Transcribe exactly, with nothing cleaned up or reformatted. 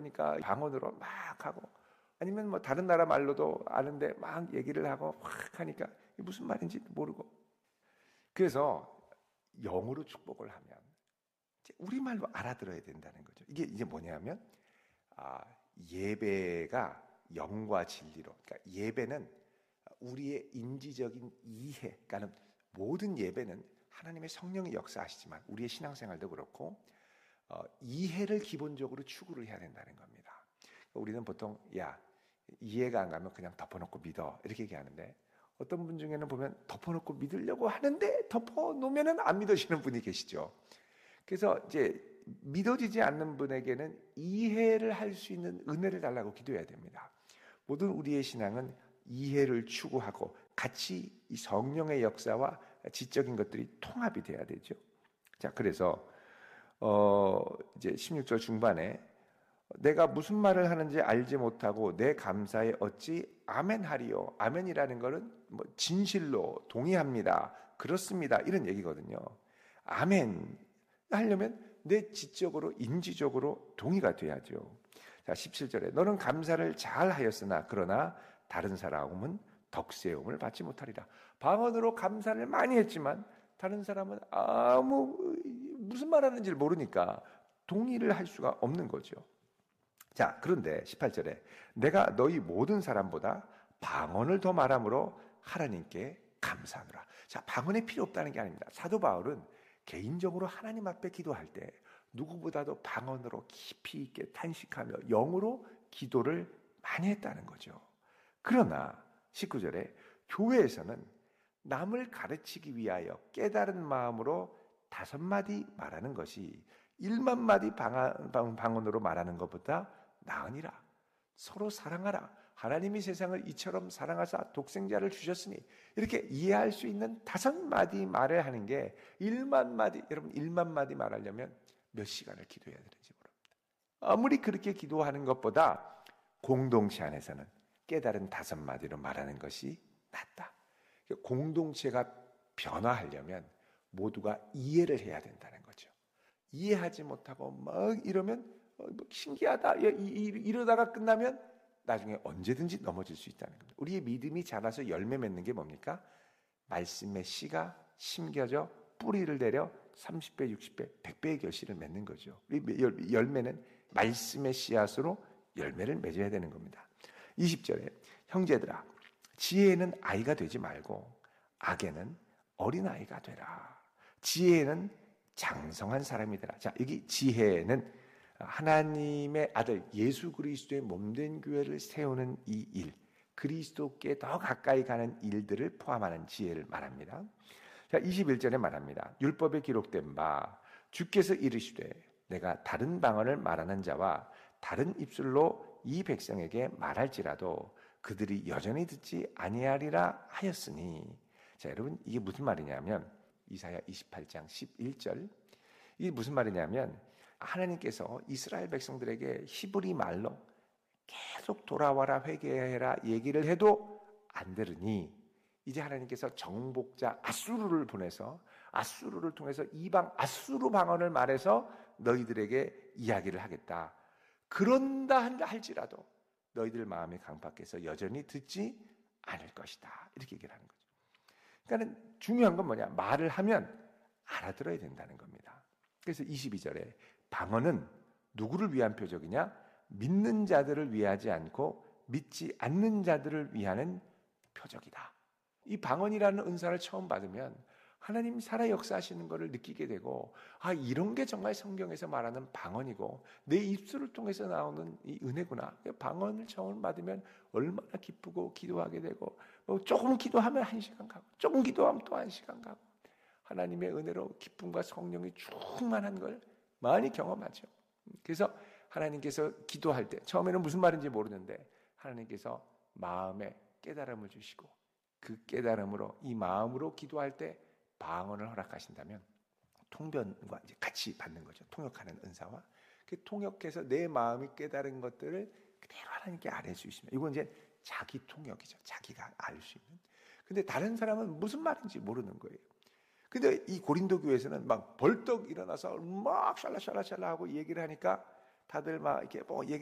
그러니까 방언으로 막 하고, 아니면 뭐 다른 나라 말로도 아는데 막 얘기를 하고 확 하니까 무슨 말인지 모르고. 그래서 영으로 축복을 하면 우리말로 알아들어야 된다는 거죠. 이게 이제 뭐냐면 아, 예배가 영과 진리로, 그러니까 예배는 우리의 인지적인 이해, 그러니까 모든 예배는 하나님의 성령이 역사하시지만 우리의 신앙생활도 그렇고 어, 이해를 기본적으로 추구를 해야 된다는 겁니다. 우리는 보통 야 이해가 안 가면 그냥 덮어놓고 믿어 이렇게 얘기하는데, 어떤 분 중에는 보면 덮어놓고 믿으려고 하는데 덮어놓으면 안 믿으시는 분이 계시죠. 그래서 이제 믿어지지 않는 분에게는 이해를 할 수 있는 은혜를 달라고 기도해야 됩니다. 모든 우리의 신앙은 이해를 추구하고 같이 이 성령의 역사와 지적인 것들이 통합이 돼야 되죠. 자, 그래서 어 이제 십육 절 중반에 내가 무슨 말을 하는지 알지 못하고 내 감사에 어찌 아멘하리요. 아멘이라는 것은 뭐 진실로 동의합니다. 그렇습니다. 이런 얘기거든요. 아멘 하려면 내 지적으로 인지적으로 동의가 돼야죠. 자, 십칠 절에 너는 감사를 잘 하였으나 그러나 다른 사람은 덕세움을 받지 못하리라. 방언으로 감사를 많이 했지만 다른 사람은 아무 무슨 말 하는지를 모르니까 동의를 할 수가 없는 거죠. 자, 그런데 십팔 절에 내가 너희 모든 사람보다 방언을 더 말함으로 하나님께 감사하노라. 자, 방언이 필요 없다는 게 아닙니다. 사도 바울은 개인적으로 하나님 앞에 기도할 때 누구보다도 방언으로 깊이 있게 탄식하며 영으로 기도를 많이 했다는 거죠. 그러나 십구 절에 교회에서는 남을 가르치기 위하여 깨달은 마음으로 다섯 마디 말하는 것이 일만 마디 방언으로 말하는 것보다 나으니라. 서로 사랑하라. 하나님이 세상을 이처럼 사랑하사 독생자를 주셨으니, 이렇게 이해할 수 있는 다섯 마디 말을 하는 게 일만 마디, 여러분 일만 마디 말하려면 몇 시간을 기도해야 되는지 모릅니다. 아무리 그렇게 기도하는 것보다 공동체 안에서는 깨달은 다섯 마디로 말하는 것이 낫다. 공동체가 변화하려면 모두가 이해를 해야 된다는 거죠. 이해하지 못하고 막 이러면 신기하다 이러다가 끝나면 나중에 언제든지 넘어질 수 있다는 겁니다. 우리의 믿음이 자라서 열매 맺는 게 뭡니까? 말씀의 씨가 심겨져 뿌리를 내려 삼십 배, 육십 배, 백 배의 결실을 맺는 거죠. 열매는 말씀의 씨앗으로 열매를 맺어야 되는 겁니다. 이십 절에 형제들아 지혜에는 아이가 되지 말고 악에는 어린아이가 되라. 지혜는 장성한 사람이 되라. 자, 여기 지혜는 하나님의 아들 예수 그리스도의 몸된 교회를 세우는 이 일, 그리스도께 더 가까이 가는 일들을 포함하는 지혜를 말합니다. 자, 이십일 절에 말합니다. 율법에 기록된 바 주께서 이르시되 내가 다른 방언을 말하는 자와 다른 입술로 이 백성에게 말할지라도 그들이 여전히 듣지 아니하리라 하였으니. 자, 여러분 이게 무슨 말이냐면 이사야 이십팔 장 십일 절, 이게 무슨 말이냐면 하나님께서 이스라엘 백성들에게 히브리 말로 계속 돌아와라 회개해라 얘기를 해도 안 들으니 이제 하나님께서 정복자 아수르를 보내서 아수르를 통해서 이방 아수르 방언을 말해서 너희들에게 이야기를 하겠다. 그런다 할지라도 너희들 마음의 강팍해서 여전히 듣지 않을 것이다. 이렇게 얘기를 하는 거죠. 그러니까 중요한 건 뭐냐? 말을 하면 알아들어야 된다는 겁니다. 그래서 이십이 절에 방언은 누구를 위한 표적이냐? 믿는 자들을 위하지 않고 믿지 않는 자들을 위하는 표적이다. 이 방언이라는 은사를 처음 받으면 하나님 살아 역사하시는 것을 느끼게 되고, 아, 이런 게 정말 성경에서 말하는 방언이고 내 입술을 통해서 나오는 이 은혜구나. 방언을 처음 받으면 얼마나 기쁘고 기도하게 되고, 뭐 조금 기도하면 한 시간 가고 조금 기도하면 또 한 시간 가고 하나님의 은혜로 기쁨과 성령이 충만한 걸 많이 경험하죠. 그래서 하나님께서 기도할 때 처음에는 무슨 말인지 모르는데 하나님께서 마음에 깨달음을 주시고 그 깨달음으로 이 마음으로 기도할 때 방언을 허락하신다면 통변과 이제 같이 받는 거죠. 통역하는 은사와 그 통역해서 내 마음이 깨달은 것들을 그대로 하나님께 아뢰 주시면, 이건 이제 자기 통역이죠. 자기가 알 수 있는. 근데 다른 사람은 무슨 말인지 모르는 거예요. 근데 이 고린도 교회에서는 막 벌떡 일어나서 막 샬라샬라샬라 하고 얘기를 하니까 다들 막 이렇게 뭐 얘기